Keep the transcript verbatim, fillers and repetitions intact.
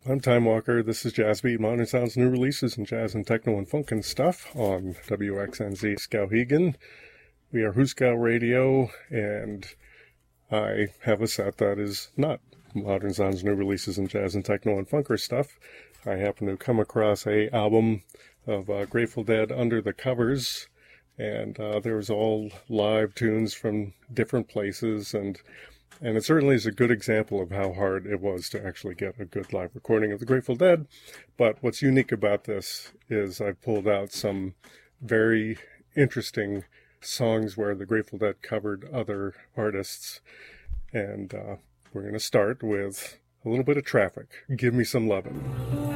I'm Time Walker. This is Jazz Beat, Modern Sounds, new releases in jazz and techno and funk and stuff on W X N Z Skowhegan. We are Huskow Radio, and I have a set that is not Modern Sounds, new releases in jazz and techno and funker stuff. I happen to come across a album of uh, Grateful Dead, Under the Covers, and uh, there was all live tunes from different places, and And it certainly is a good example of how hard it was to actually get a good live recording of the Grateful Dead. But what's unique about this is I've pulled out some very interesting songs where the Grateful Dead covered other artists. And uh, we're going to start with a little bit of Traffic. Give Me Some Lovin'.